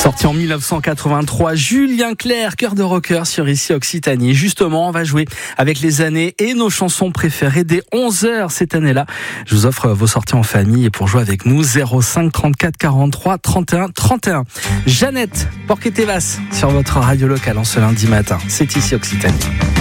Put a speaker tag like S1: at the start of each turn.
S1: Sorti en 1983, Julien Clerc, cœur de rocker sur Ici Occitanie. Justement, on va jouer avec les années et nos chansons préférées dès 11h cette année-là. Je vous offre vos sorties en famille et pour jouer avec nous, 05 34 43 31 31. Jeannette Porquet-Tevas sur votre radio locale en ce lundi matin. C'est Ici Occitanie.